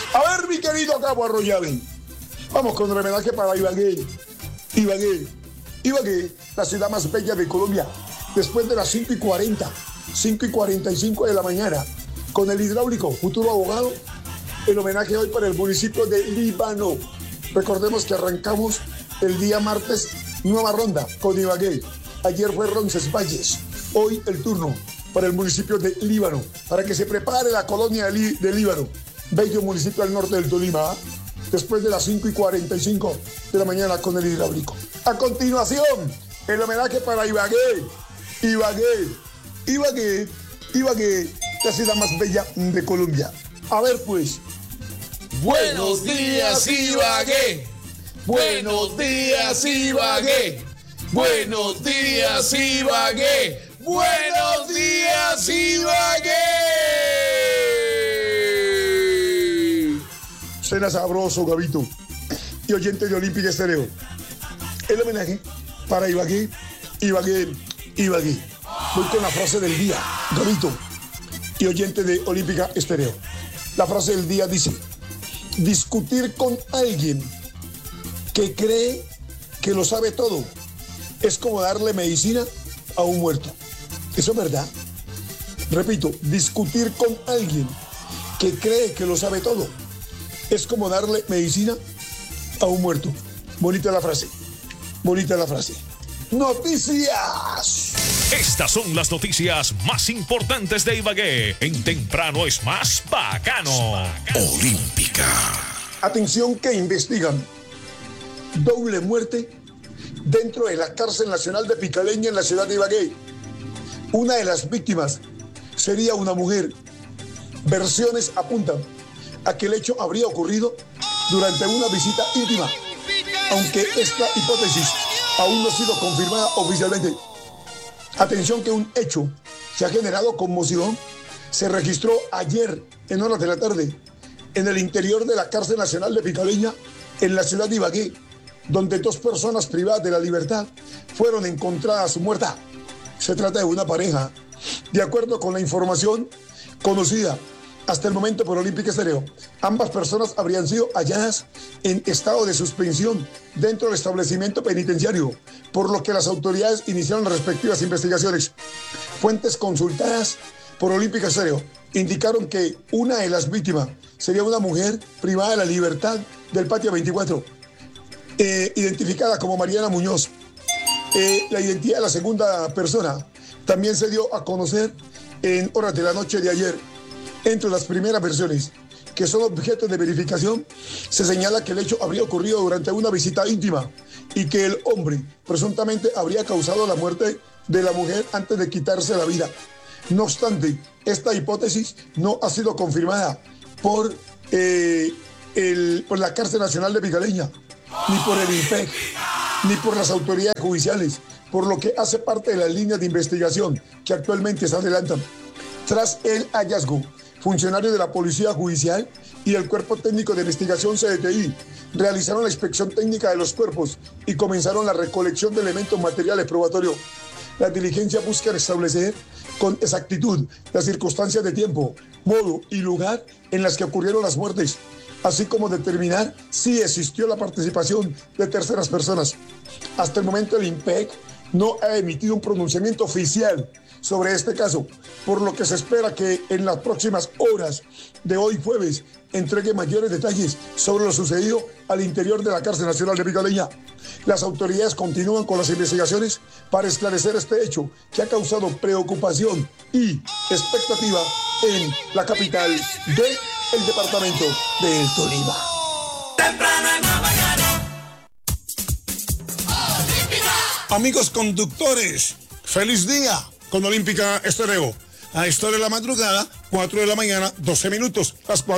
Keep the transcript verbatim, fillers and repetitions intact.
A ver, mi querido Cabo Arroyave, vamos con el homenaje para Ibagué. Ibagué, Ibagué, la ciudad más bella de Colombia. Después de las cinco y cuarenta, cinco y cuarenta y cinco de la mañana, con el hidráulico, futuro abogado, el homenaje hoy para el municipio de Líbano. Recordemos que arrancamos el día martes nueva ronda con Ibagué. Ayer fue Roncesvalles, hoy el turno para el municipio de Líbano, para que se prepare la colonia de, Lí de Líbano, bello municipio al norte del Tolima, después de las cinco y cuarenta y cinco de la mañana con el hidráulico. A continuación, el homenaje para Ibagué, Ibagué, Ibagué, Ibagué, la ciudad más bella de Colombia. A ver pues. Buenos días, Ibagué. Buenos días, Ibagué. Buenos días, Ibagué. Buenos días, Ibagué. Cena sabroso, Gabito. Y oyente de Olímpica Estéreo. El homenaje para Ibagué, Ibagué, Ibagué. Voy con la frase del día, Gabito. Y oyente de Olímpica Estéreo. La frase del día dice: discutir con alguien que cree que lo sabe todo es como darle medicina a un muerto. ¿Eso es verdad? Repito, discutir con alguien que cree que lo sabe todo es como darle medicina a un muerto. Bonita la frase. Bonita la frase. Noticias. Estas son las noticias más importantes de Ibagué. En Temprano es más bacano. Olímpica. Atención que investigan. Doble muerte dentro de la cárcel nacional de Picaleña en la ciudad de Ibagué. Una de las víctimas sería una mujer. Versiones apuntan a que el hecho habría ocurrido durante una visita íntima, aunque esta hipótesis aún no ha sido confirmada oficialmente. Atención que un hecho que ha generado conmoción se registró ayer en horas de la tarde en el interior de la cárcel nacional de Picaleña en la ciudad de Ibagué, donde dos personas privadas de la libertad fueron encontradas muertas. Se trata de una pareja. De acuerdo con la información conocida hasta el momento por Olímpica Estéreo, ambas personas habrían sido halladas en estado de suspensión dentro del establecimiento penitenciario, por lo que las autoridades iniciaron las respectivas investigaciones. Fuentes consultadas por Olímpica Estéreo indicaron que una de las víctimas sería una mujer privada de la libertad del Patio veinticuatro, eh, identificada como Mariana Muñoz. Eh, la identidad de la segunda persona también se dio a conocer en horas de la noche de ayer. Entre las primeras versiones, que son objeto de verificación, se señala que el hecho habría ocurrido durante una visita íntima y que el hombre presuntamente habría causado la muerte de la mujer antes de quitarse la vida. No obstante, esta hipótesis no ha sido confirmada por, eh, el, por la Cárcel Nacional de Picaleña, ni por el I N P E C, ni por las autoridades judiciales, por lo que hace parte de las líneas de investigación que actualmente se adelantan. Tras el hallazgo, funcionarios de la Policía Judicial y el Cuerpo Técnico de Investigación C D T I realizaron la inspección técnica de los cuerpos y comenzaron la recolección de elementos materiales probatorios. Las diligencias buscan establecer con exactitud las circunstancias de tiempo, modo y lugar en las que ocurrieron las muertes, así como determinar si existió la participación de terceras personas. Hasta el momento el I N P E C no ha emitido un pronunciamiento oficial sobre este caso, por lo que se espera que en las próximas horas de hoy jueves entregue mayores detalles sobre lo sucedido al interior de la Cárcel Nacional de Picaleña. Las autoridades continúan con las investigaciones para esclarecer este hecho que ha causado preocupación y expectativa en la capital del departamento del Tolima. Temprano en la mañana. Amigos conductores, feliz día con Olímpica Estéreo. A esta hora de la madrugada, cuatro de la mañana, doce minutos, las cuatro.